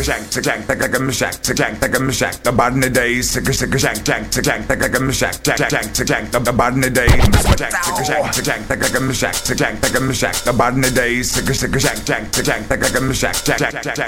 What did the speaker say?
shank, shank, like a shack, shank, like a shack. The body in the days, shank, shank, shank, like a shack, shank, shank, the body in the days, shank, shank, like a shack, shank, like a shack. The body in the days, shank, shank, shank, like a shack, shank.